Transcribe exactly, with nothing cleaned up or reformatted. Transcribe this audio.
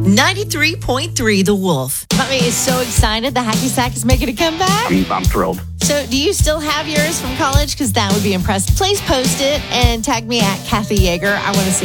ninety-three point three The Wolf. Mommy is so excited the Hacky Sack is making a comeback. I'm thrilled. So do you still have yours from college? Because that would be impressive. Please post it and tag me at Kathy Yeager. I want to see